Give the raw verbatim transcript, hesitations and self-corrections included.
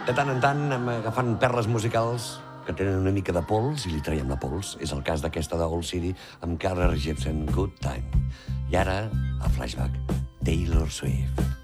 De tant en tant anem agafant perles musicals que tenen una mica de pols i li traiem la pols. És el cas d'aquesta de Old City amb Carter Jepsen, Good Time. I ara, a Flashback, Taylor Swift.